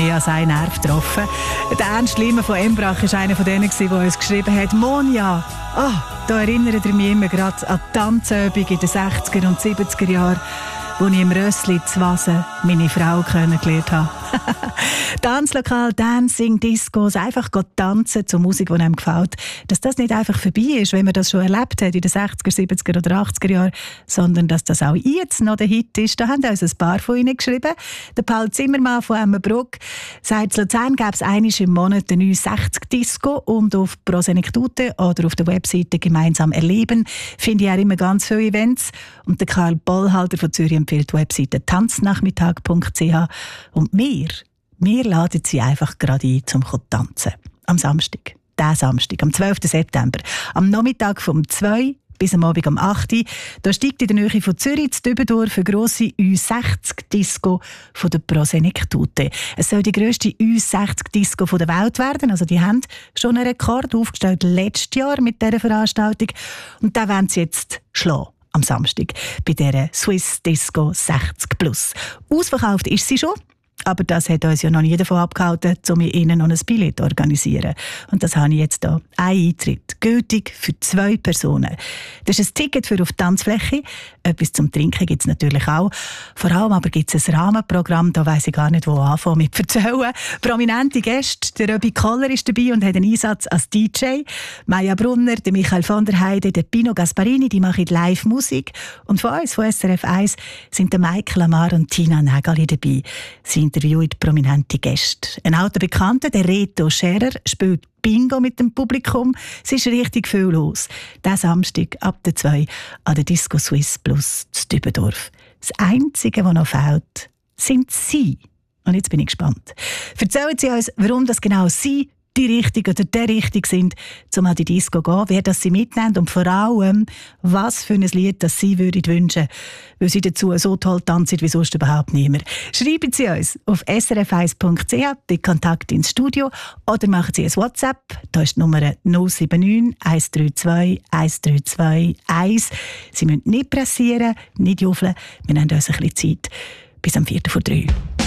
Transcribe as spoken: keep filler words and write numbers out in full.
mich an seinen Nerv getroffen. Der Ernst Lima von Embrach war einer von denen, der uns geschrieben hat: Monja, oh, da erinnert er mich immer gerade an die Tanzübung in den sechziger und siebziger Jahren, wo ich im Rössli zu Wasen meine Frau kennengelernt habe. Tanzlokal, Dancing, Discos, einfach tanzen zur Musik, die einem gefällt. Dass das nicht einfach vorbei ist, wenn man das schon erlebt hat in den sechziger, siebziger oder achtziger Jahren, sondern dass das auch jetzt noch der Hit ist. Da haben uns ein paar von Ihnen geschrieben. Der Paul Zimmermann von Emmenbruck sagt, in Luzern gäbe es einmal im Monat eine neue sechzig-Disco und auf Prosenektute oder auf der Webseite «Gemeinsam erleben» finde ich auch immer ganz viele Events. Und der Karl Bollhalter von Zürich empfiehlt die Webseite tanznachmittag punkt c h. Und wir, wir laden Sie einfach gerade ein, zum tanzen. Am Samstag, diesen Samstag, am zwölften September, am Nachmittag vom zwei bis am Abend um acht Uhr. Da steigt in der Nähe von Zürich zu Dübendorf eine grosse Ü sechzig Disco von der Prosenektute. Es soll die grösste Ü sechzig Disco der Welt werden. Also die haben schon einen Rekord aufgestellt letztes Jahr mit dieser Veranstaltung. Und da wollen sie jetzt schlagen. Am Samstag bei dieser Swiss Disco sechzig plus. Ausverkauft ist sie schon. Aber das hat uns ja noch nie davon abgehalten, um Ihnen noch ein Billett zu organisieren. Und das habe ich jetzt hier. Ein Eintritt, gültig für zwei Personen. Das ist ein Ticket für auf die Tanzfläche. Etwas zum Trinken gibt es natürlich auch. Vor allem aber gibt es ein Rahmenprogramm, da weiss ich gar nicht, wo anfangen mit erzählen. Prominente Gäste, der Röbi Koller ist dabei und hat einen Einsatz als D J. Maja Brunner, der Michael von der Heide, der Pino Gasparini, die machen Live-Musik. Und von uns, von S R F eins, sind der Michael Amar und Tina Nägali dabei. Sie interviewt prominente Gäste. Ein alter Bekannter, der Reto Scherer, spielt Bingo mit dem Publikum. Es ist richtig viel los. Diesen Samstag ab der zwei an der Disco Swiss Plus zu Dübendorf. Das Einzige, was noch fehlt, sind Sie. Und jetzt bin ich gespannt. Erzählen Sie uns, warum das genau Sie die Richtige oder der Richtige sind, um an die Disco zu gehen, wer das Sie mitnehmen und vor allem, was für ein Lied das Sie würden wünschen, weil Sie dazu so toll tanzen wie sonst überhaupt niemand. Schreiben Sie uns auf s r f eins punkt c h bei Kontakt ins Studio oder machen Sie ein WhatsApp. Da ist die Nummer null sieben neun eins drei zwei eins drei zwei eins. Sie müssen nicht pressieren, nicht juffeln. Wir haben uns ein bisschen Zeit bis am viertel vor drei.